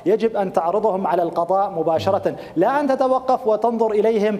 يجب أن تعرضهم على القضاء مباشرة، لا أن تتوقف وتنظر إليهم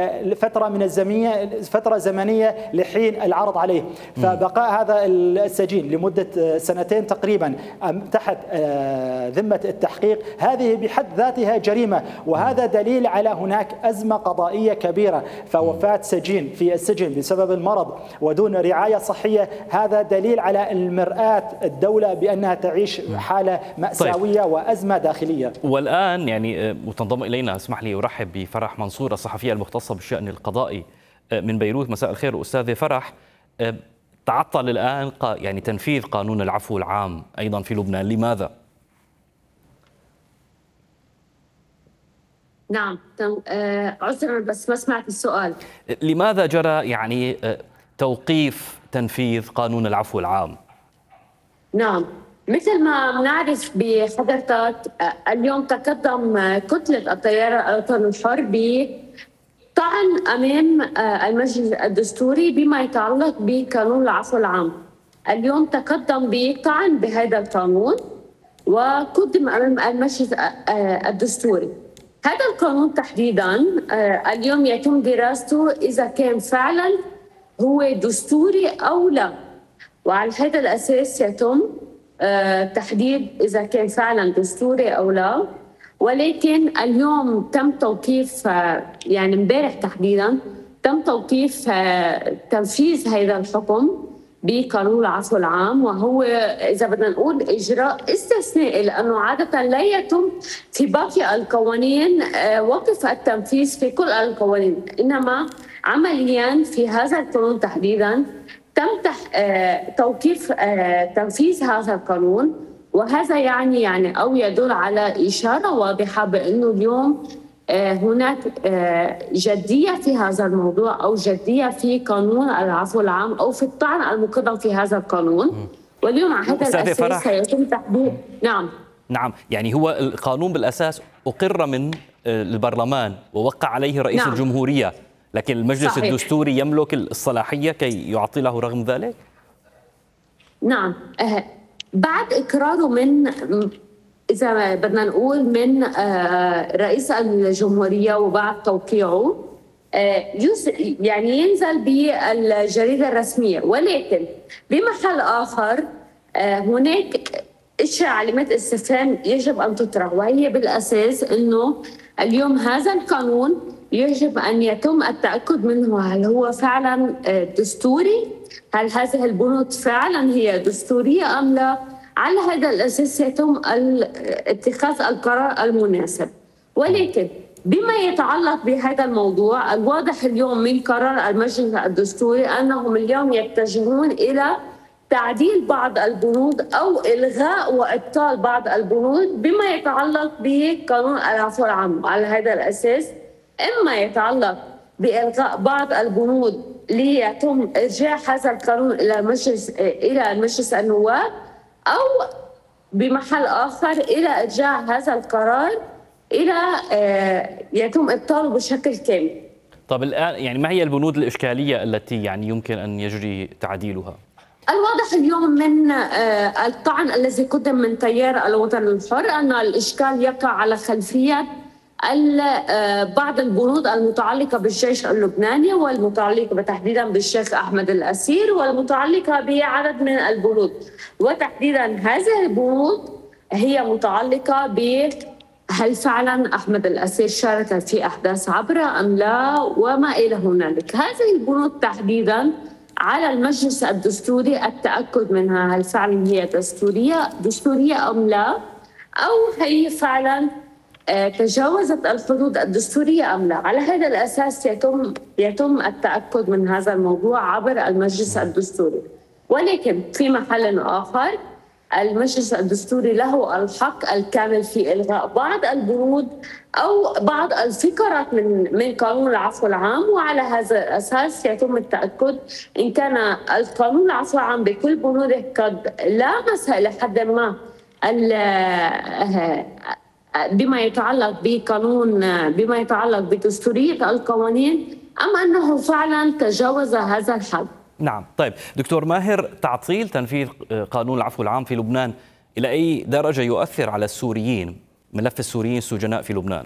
فترة زمنية لحين العرض عليه. فبقاء هذا السجين لمدة سنتين تقريبا تحت ذمة التحقيق هذه بحد ذاتها جريمة، وهذا دليل على هناك أزمة قضائية كبيرة. فوفاة سجين في السجن بسبب المرض ودون رعاية صحية هذا دليل على المرآة الدولة بأنها تعيش حالة مأساوية وأزمة داخلية. والآن يعني وتنضم إلينا اسمح لي أرحب بفرح منصور الصحفية المختصة بالشأن القضائي من بيروت. مساء الخير أستاذة فرح. تعطل الآن يعني تنفيذ قانون العفو العام أيضا في لبنان، لماذا؟ نعم عذرا بس ما سمعت السؤال. لماذا جرى يعني توقيف تنفيذ قانون العفو العام؟ نعم، مثل ما بنعرف بحضرتك اليوم تقدم كتلة التيار الوطني الحر بطعن أمام المجلس الدستوري بما يتعلق بقانون العفو العام. اليوم تقدم بطعن بهذا القانون وقدم أمام المجلس الدستوري. هذا القانون تحديدا اليوم يتم دراسته إذا كان فعلا هو دستوري أو لا، وعلى هذا الأساس يتم تحديد إذا كان فعلا دستوري أو لا. ولكن اليوم تم توقيف يعني امبارح تحديدا تم توقيف تنفيذ هذا الحكم بقانون العفو العام، وهو إذا بدنا نقول إجراء استثنائي لأنه عادة لا يتم في باقي القوانين وقف التنفيذ في كل القوانين، إنما عمليا في هذا القانون تحديدا تم توقيف تنفيذ هذا القانون. وهذا يعني أو يدل على إشارة واضحة بأنه اليوم هناك جدية في هذا الموضوع أو جدية في قانون العفو العام أو في الطعن المقدم في هذا القانون. واليوم على هذا الأساس سيتم تحديد. نعم، يعني هو القانون بالأساس أقر من البرلمان ووقع عليه رئيس الجمهورية، لكن المجلس صحيح. الدستوري يملك الصلاحية كي يعطله رغم ذلك؟ نعم، بعد إقراره من إذا بدنا نقول من رئيس الجمهورية وبعد توقيعه يعني ينزل بالجريدة الرسمية. ولكن بمحل آخر هناك اشياء علامات استفهام يجب أن تطرح، وهي بالأساس أنه اليوم هذا القانون يجب أن يتم التأكد منه هل هو فعلا دستوري، هل هذه البنود فعلا هي دستورية أم لا. على هذا الأساس يتم اتخاذ القرار المناسب. ولكن بما يتعلق بهذا الموضوع الواضح اليوم من قرار المجلس الدستوري أنهم اليوم يتجهون إلى تعديل بعض البنود أو إلغاء وإبطال بعض البنود بما يتعلق بقانون العفو العام. على هذا الأساس إما يتعلق بإلغاء بعض البنود ليتم إرجاع هذا القانون إلى مجلس النواب، أو بمحل آخر إلى إرجاع هذا القرار إلى يتم إبطاله بشكل كامل. طب الآن يعني ما هي البنود الإشكالية التي يعني يمكن أن يجري تعديلها؟ الواضح اليوم من الطعن الذي قدم من تيار الوطن الحر أن الإشكال يقع على خلفية بعض البنود المتعلقة بالجيش اللبناني والمتعلقة تحديدا بالشيخ أحمد الأسير والمتعلقة بعدد من البنود، وتحديدا هذه البنود هي متعلقة هل فعلا أحمد الأسير شارك في أحداث عبرة أم لا وما إلى هنالك. هذه البنود تحديدا على المجلس الدستوري التأكد منها هل فعلا هي دستورية أم لا، أو هي فعلا تجاوزت الحدود الدستورية أم لا. على هذا الأساس يتم التأكد من هذا الموضوع عبر المجلس الدستوري. ولكن في محل آخر المجلس الدستوري له الحق الكامل في إلغاء بعض البنود أو بعض الفقرات من قانون العفو العام، وعلى هذا الأساس يتم التأكد إن كان القانون العفو العام بكل بنوده قد لامس لحد ما بما يتعلق بما يتعلق بدستورية القوانين أم أنه فعلا تجاوز هذا الحد. نعم. طيب دكتور ماهر، تعطيل تنفيذ قانون العفو العام في لبنان إلى أي درجة يؤثر على السوريين؟ ملف السوريين السجناء في لبنان؟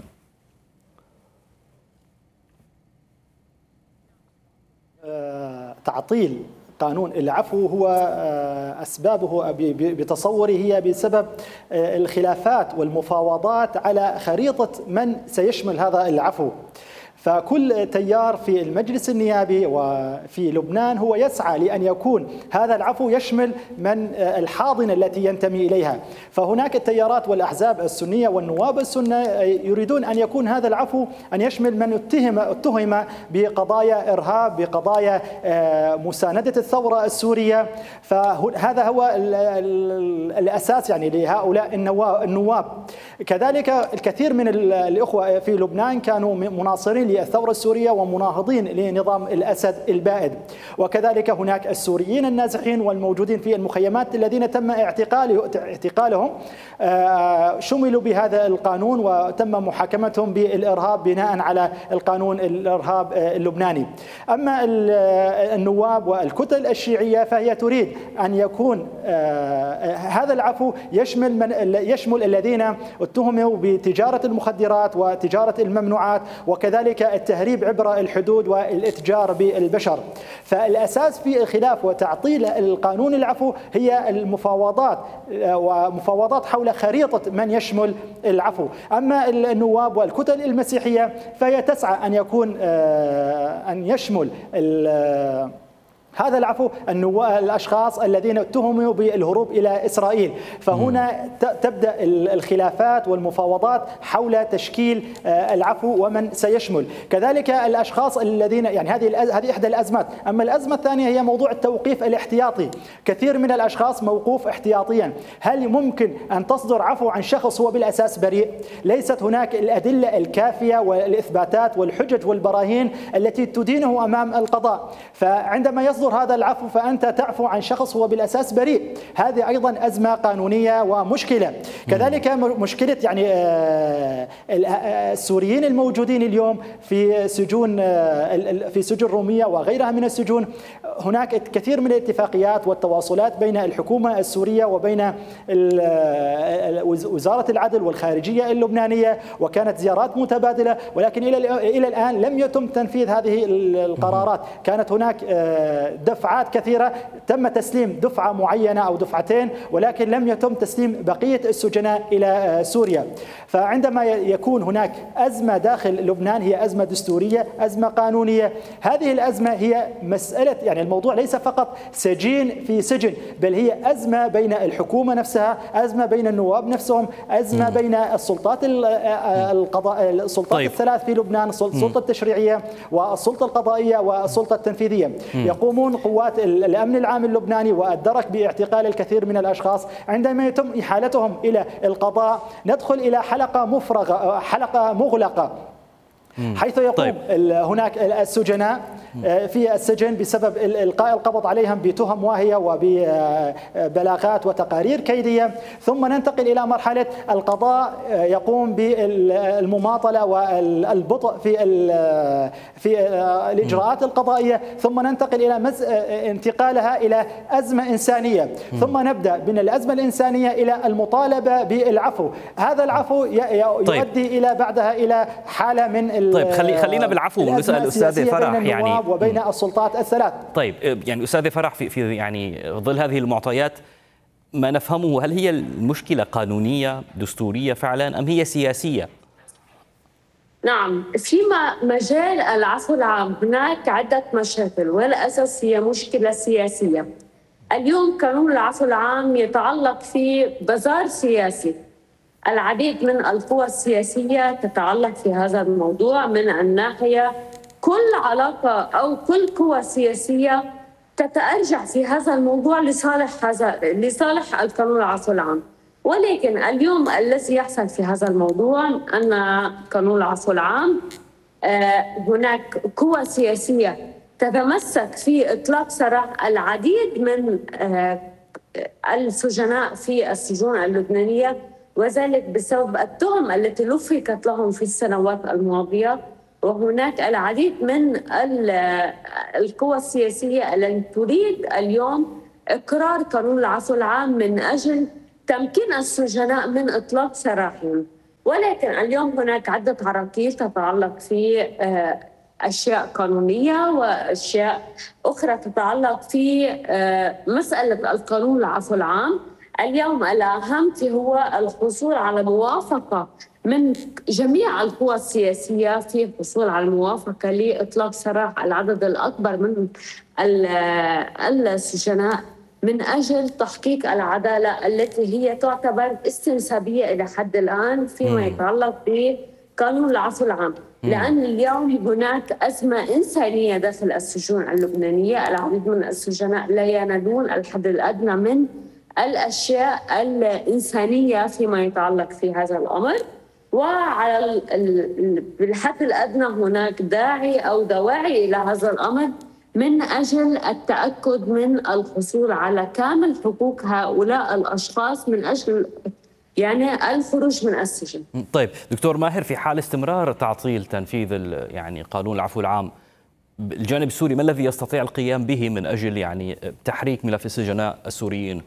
تعطيل قانون العفو هو أسبابه بتصوري هي بسبب الخلافات والمفاوضات على خريطة من سيشمل هذا العفو. فكل تيار في المجلس النيابي وفي لبنان هو يسعى لأن يكون هذا العفو يشمل من الحاضنة التي ينتمي إليها. فهناك التيارات والأحزاب السنية والنواب السنة يريدون أن يكون هذا العفو أن يشمل من اتهم بقضايا إرهاب، بقضايا مساندة الثورة السورية. فهذا هو الأساس يعني لهؤلاء النواب. كذلك الكثير من الأخوة في لبنان كانوا مناصرين للثورة السورية ومناهضين لنظام الأسد البائد. وكذلك هناك السوريين النازحين والموجودين في المخيمات الذين تم اعتقالهم شملوا بهذا القانون وتم محاكمتهم بالإرهاب بناء على القانون الإرهاب اللبناني. أما النواب والكتل الشيعية فهي تريد أن يكون هذا العفو يشمل الذين اتهموا بتجارة المخدرات وتجارة الممنوعات وكذلك التهريب عبر الحدود والاتجار بالبشر. فالأساس في الخلاف وتعطيل القانون العفو هي المفاوضات ومفاوضات حول خريطة من يشمل العفو. أما النواب والكتل المسيحية فهي تسعى أن يكون أن يشمل هذا العفو الأشخاص الذين اتهموا بالهروب إلى إسرائيل. فهنا تبدأ الخلافات والمفاوضات حول تشكيل العفو ومن سيشمل. كذلك الأشخاص الذين يعني هذه إحدى الأزمات. أما الأزمة الثانية هي موضوع التوقيف الاحتياطي. كثير من الأشخاص موقوف احتياطيا. هل ممكن أن تصدر عفو عن شخص هو بالأساس بريء؟ ليست هناك الأدلة الكافية والإثباتات والحجج والبراهين التي تدينه أمام القضاء. فعندما يصدر هذا العفو فأنت تعفو عن شخص هو بالأساس بريء. هذه أيضا أزمة قانونية ومشكلة. كذلك مشكلة يعني السوريين الموجودين اليوم في سجون رومية وغيرها من السجون. هناك كثير من الاتفاقيات والتواصلات بين الحكومة السورية وبين وزارة العدل والخارجية اللبنانية وكانت زيارات متبادلة، ولكن إلى الآن لم يتم تنفيذ هذه القرارات. كانت هناك دفعات كثيرة، تم تسليم دفعة معينة أو دفعتين، ولكن لم يتم تسليم بقية السجناء إلى سوريا. فعندما يكون هناك أزمة داخل لبنان هي أزمة دستورية، أزمة قانونية. هذه الأزمة هي مسألة يعني الموضوع ليس فقط سجين في سجن، بل هي أزمة بين الحكومة نفسها، أزمة بين النواب نفسهم، أزمة بين السلطات السلطات الثلاث في لبنان، السلطة التشريعية والسلطة القضائية والسلطة التنفيذية. يقومون قوات الأمن العام اللبناني والدرك باعتقال الكثير من الأشخاص. عندما يتم إحالتهم إلى القضاء ندخل إلى حلقة مفرغة، حلقة مغلقة، حيث يقوم هناك السجناء في السجن بسبب إلقاء القبض عليهم بتهم واهية وببلاغات وتقارير كيدية. ثم ننتقل إلى مرحلة القضاء يقوم بالمماطلة والبطء في الإجراءات القضائية. ثم ننتقل إلى انتقالها إلى أزمة إنسانية. ثم نبدأ من الأزمة الإنسانية إلى المطالبة بالعفو. هذا العفو يؤدي إلى بعدها إلى حالة من خلينا بالعفو ونسأل أستاذ فرح يعني وبين السلطات الثلاث. طيب يعني أستاذ فرح في يعني ظل هذه المعطيات ما نفهمه، هل هي المشكلة قانونية دستورية فعلا أم هي سياسية؟ نعم، في مجال العفو العام هناك عدة مشاكل، والأساس هي مشكلة سياسية. اليوم قانون العفو العام يتعلق في بازار سياسي. العديد من القوى السياسية تتعلق في هذا الموضوع من الناحية كل علاقة أو كل قوى سياسية تتأرجح في هذا الموضوع لصالح القانون العفو العام. ولكن اليوم الذي يحصل في هذا الموضوع أن قانون العفو العام هناك قوى سياسية تتمسك في إطلاق سراح العديد من السجناء في السجون اللبنانية، وذلك بسبب التهم التي لفقت لهم في السنوات الماضية. وهناك العديد من القوى السياسية التي تريد اليوم إقرار قانون العفو العام من أجل تمكين السجناء من إطلاق سراحهم. ولكن اليوم هناك عدة عراقيل تتعلق في أشياء قانونية وأشياء أخرى تتعلق في مسألة القانون العفو العام. اليوم الأهم هو الحصول على موافقة من جميع القوى السياسية في الحصول على الموافقة لإطلاق سراح العدد الأكبر من السجناء من أجل تحقيق العدالة التي هي تعتبر استنسابية إلى حد الآن فيما يتعلق بقانون العفو العام. لأن اليوم هناك أزمة إنسانية داخل السجون اللبنانية. العديد من السجناء لا ينالون الحد الأدنى من الأشياء الإنسانية فيما يتعلق في هذا الأمر، وعلى بالحد الأدنى هناك داعي أو دواعي إلى هذا الأمر من أجل التأكد من الحصول على كامل حقوق هؤلاء الأشخاص من أجل يعني الخروج من السجن. طيب دكتور ماهر، في حال استمرار تعطيل تنفيذ يعني قانون العفو العام، الجانب السوري ما الذي يستطيع القيام به من أجل يعني تحريك ملف السجناء السوريين؟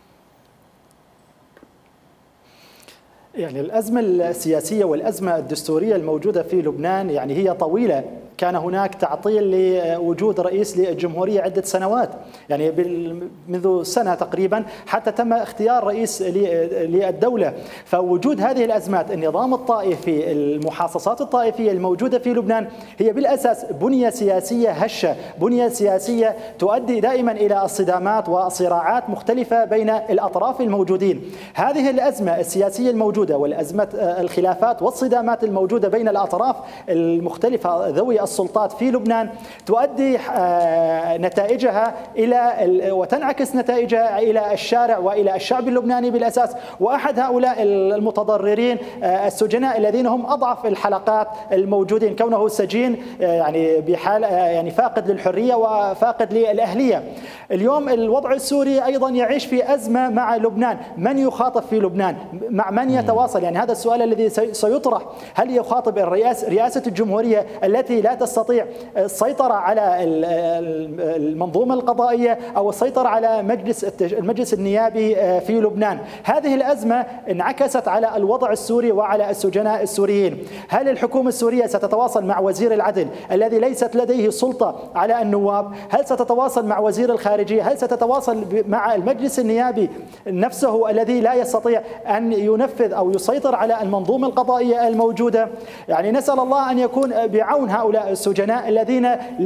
يعني الأزمة السياسية والأزمة الدستورية الموجودة في لبنان يعني هي طويلة. كان هناك تعطيل لوجود رئيس للجمهورية عدة سنوات، يعني منذ سنة تقريبا حتى تم اختيار رئيس للدولة. فوجود هذه الأزمات، النظام الطائفي، المحاصصات الطائفية الموجودة في لبنان هي بالأساس بنية سياسية هشة، بنية سياسية تؤدي دائما إلى الصدامات وصراعات مختلفة بين الأطراف الموجودين. هذه الأزمة السياسية الموجودة والأزمة الخلافات والصدامات الموجودة بين الأطراف المختلفة ذوي السلطات في لبنان تؤدي نتائجها إلى وتنعكس نتائجها إلى الشارع وإلى الشعب اللبناني بالأساس. وأحد هؤلاء المتضررين السجناء الذين هم أضعف الحلقات الموجودين، كونه سجين يعني بحال يعني فاقد للحرية وفاقد للأهلية. اليوم الوضع السوري أيضا يعيش في أزمة مع لبنان. من يخاطب في لبنان؟ مع من يتواصل؟ يعني هذا السؤال الذي سيطرح. هل يخاطب رئاسة الجمهورية التي لا تستطيع السيطرة على المنظومة القضائية أو السيطرة على المجلس النيابي في لبنان؟ هذه الأزمة انعكست على الوضع السوري وعلى السجناء السوريين. هل الحكومة السورية ستتواصل مع وزير العدل الذي ليست لديه سلطة على النواب؟ هل ستتواصل مع وزير الخارجية؟ هل ستتواصل مع المجلس النيابي نفسه الذي لا يستطيع أن ينفذ أو يسيطر على المنظومة القضائية الموجودة؟ يعني نسأل الله أن يكون بعون هؤلاء السجناء الذين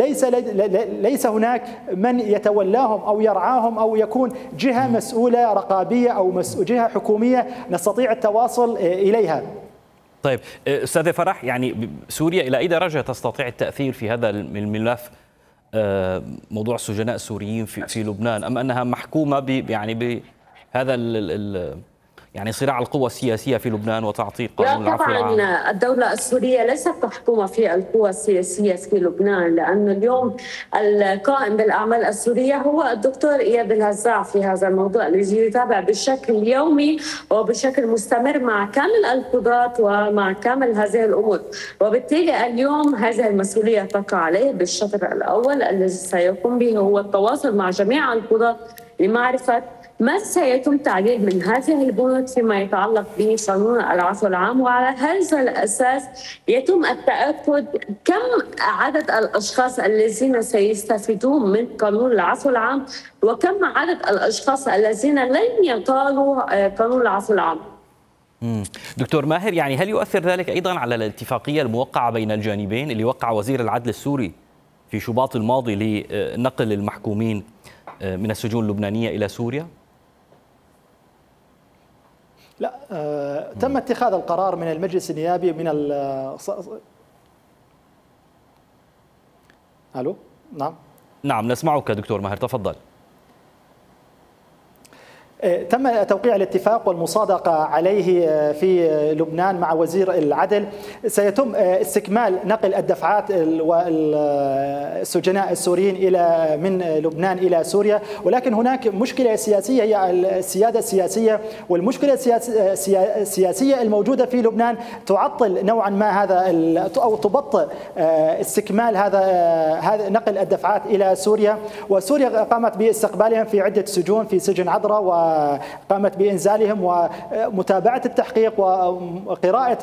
ليس هناك من يتولاهم أو يرعاهم أو يكون جهة مسؤولة رقابية أو جهة حكومية نستطيع التواصل إليها. طيب أستاذ فرح، يعني سوريا إلى أي درجة تستطيع التأثير في هذا الملف، موضوع السجناء السوريين في لبنان، أم أنها محكومة يعني بهذا يعني صراع القوى السياسية في لبنان وتعطيل قانون العفو العام؟ لا طبعا الدولة السورية ليست محكومة في القوى السياسية في لبنان، لأن اليوم القائم بالأعمال السورية هو الدكتور إياد الهزاع في هذا الموضوع الذي يتابع بشكل يومي وبشكل مستمر مع كامل القضاة ومع كامل هذه الأمور. وبالتالي اليوم هذه المسؤولية تقع عليه بالشطر الأول الذي سيقوم به هو التواصل مع جميع القضاة لمعرفة ما سيتم تعديل من هذه البنود فيما يتعلق بقانون العفو العام، وعلى هذا الأساس يتم التأكد كم عدد الأشخاص الذين سيستفيدون من قانون العفو العام وكم عدد الأشخاص الذين لن يطالوا قانون العفو العام. دكتور ماهر، يعني هل يؤثر ذلك أيضا على الاتفاقية الموقعة بين الجانبين اللي وقع وزير العدل السوري في شباط الماضي لنقل المحكومين من السجون اللبنانية إلى سوريا؟ لا، تم اتخاذ القرار من المجلس النيابي من ألو؟ نعم نسمعك دكتور ماهر، تفضل. تم توقيع الاتفاق والمصادقة عليه في لبنان مع وزير العدل. سيتم استكمال نقل الدفعات والسجناء السوريين من لبنان إلى سوريا، ولكن هناك مشكلة سياسية هي السيادة السياسية، والمشكلة السياسية الموجودة في لبنان تعطل نوعا ما هذا أو تبطئ استكمال هذا نقل الدفعات إلى سوريا. وسوريا قامت باستقبالهم في عدة سجون، في سجن عذرا، وقامت بإنزالهم ومتابعة التحقيق وقراءة